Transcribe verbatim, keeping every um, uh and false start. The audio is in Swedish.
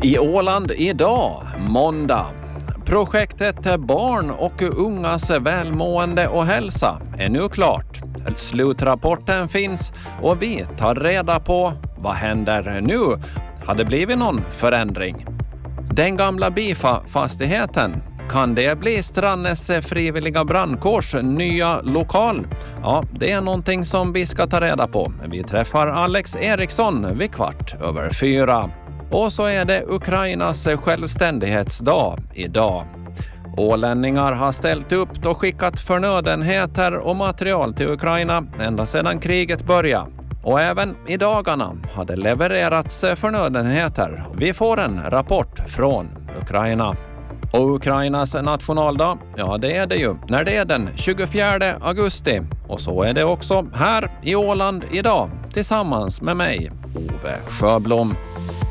I Åland idag, måndag. Projektet Barn och ungas välmående och hälsa är nu klart. Slutrapporten finns och vi tar reda på vad händer nu. Har det blivit någon förändring? Den gamla Bifa-fastigheten, kan det bli Strannes frivilliga brandkårs nya lokal? Ja, det är någonting som vi ska ta reda på. Vi träffar Alex Eriksson vid kvart över fyra. Och så är det Ukrainas självständighetsdag idag. Ålänningar har ställt upp och skickat förnödenheter och material till Ukraina ända sedan kriget började. Och även i dagarna har det levererats förnödenheter. Vi får en rapport från Ukraina. Och Ukrainas nationaldag, ja det är det ju när det är den tjugofjärde augusti. Och så är det också här i Åland idag tillsammans med mig, Ove Sjöblom.